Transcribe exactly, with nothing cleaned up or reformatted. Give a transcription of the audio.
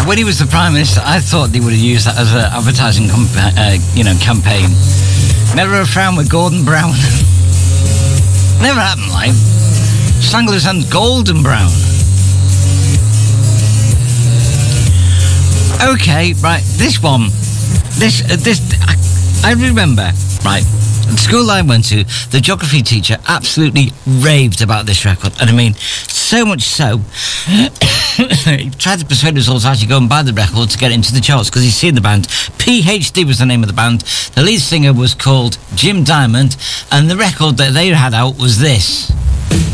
when he was the Prime Minister, I thought they would have used that as an advertising comp- uh, you know, campaign. Never a frown with Gordon Brown. Never happened, like. Stranglers and Golden Brown. Okay, right, this one. This, uh, this, I, I remember, right, the school I went to, the geography teacher absolutely raved about this record. And I mean, so much so, he tried to persuade us all to actually go and buy the record to get it into the charts because he's seen the band. P H D was the name of the band. The lead singer was called Jim Diamond, and the record that they had out was this.